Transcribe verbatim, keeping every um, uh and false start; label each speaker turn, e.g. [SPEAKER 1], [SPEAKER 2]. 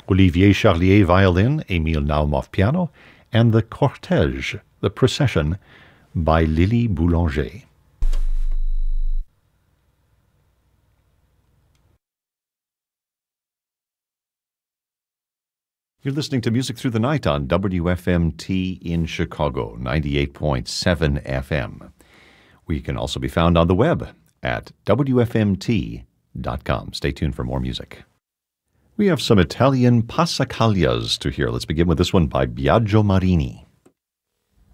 [SPEAKER 1] Olivier Charlier violin, Émile Naumov piano, and The Cortège, The Procession, by Lily Boulanger. You're listening to Music Through the Night on W F M T in Chicago, ninety-eight point seven F M. We can also be found on the web at W F M T dot com. Stay tuned for more music. We have some Italian passacaglias to hear. Let's begin with this one by Biagio Marini.